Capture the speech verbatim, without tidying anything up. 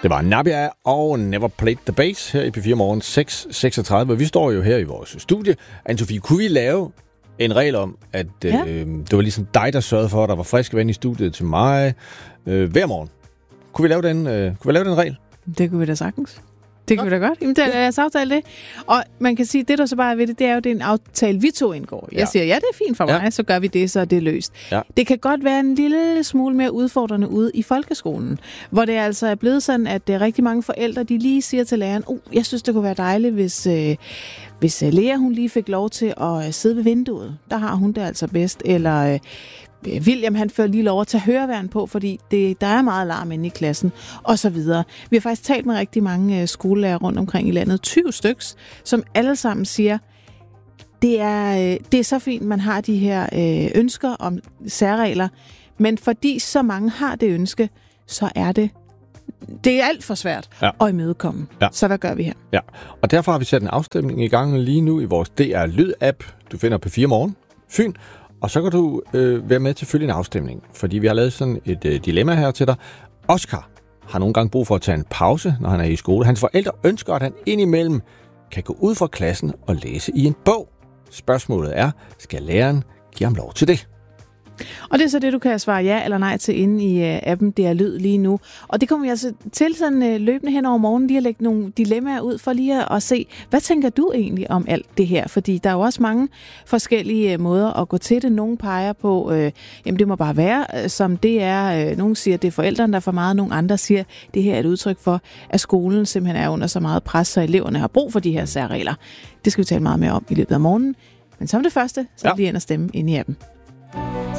Det var Nabia og Never Played the Bass her i P fire Morgen seks seksogtredive. Vi står jo her i vores studie. Anne-Sophie, kunne vi lave en regel om, at ja. øh, det var ligesom dig, der sørgede for, at der var frisk vand i studiet til mig øh, hver morgen? Kunne vi lave den, øh, kunne vi lave den regel? Det kunne vi da sagtens. Det kunne vi da godt. Jamen, det er jeres aftale, det. Og man kan sige, det der så bare er ved det, det er jo, det er en aftale, vi to indgår. Jeg ja. siger, ja, det er fint for mig, ja. så gør vi det, så er det løst. Ja. Det kan godt være en lille smule mere udfordrende ude i folkeskolen, hvor det altså er blevet sådan, at det er rigtig mange forældre, de lige siger til læreren, oh, jeg synes, det kunne være dejligt, hvis, øh, hvis Lea, hun lige fik lov til at øh, sidde ved vinduet. Der har hun det altså bedst. Eller øh, William, han fører lige lov at tage høreværn på, fordi det, der er meget larm inde i klassen, og så videre. Vi har faktisk talt med rigtig mange øh, skolelærer rundt omkring i landet, tyve styks, som alle sammen siger, det er, øh, det er så fint, man har de her øh, ønsker om særregler, men fordi så mange har det ønske, så er det det er alt for svært ja. at imødekomme. Ja. Så hvad gør vi her? Ja, og derfor har vi sat en afstemning i gang lige nu i vores D R Lyd-app. Du finder P fire Morgen, Fyn. Og så kan du øh, være med til at følge en afstemning, fordi vi har lavet sådan et øh, dilemma her til dig. Oscar har nogle gange brug for at tage en pause, når han er i skole. Hans forældre ønsker, at han indimellem kan gå ud fra klassen og læse i en bog. Spørgsmålet er, skal læreren give ham lov til det? Og det er så det, du kan svare ja eller nej til inde i uh, appen, det er Lyd lige nu. Og det kommer vi altså til sådan uh, løbende hen over morgenen, lige at lægge nogle dilemmaer ud for lige at, at se, hvad tænker du egentlig om alt det her? Fordi der er jo også mange forskellige uh, måder at gå til det. Nogle peger på, uh, jamen det må bare være, uh, som det er. Uh, nogle siger, det er forældrene, der er for meget. Nogle andre siger, det her er et udtryk for, at skolen simpelthen er under så meget pres, så eleverne har brug for de her særregler. Det skal vi tale meget mere om i løbet af morgenen. Men som det første, så ja. bliver ind og stemme inde i appen.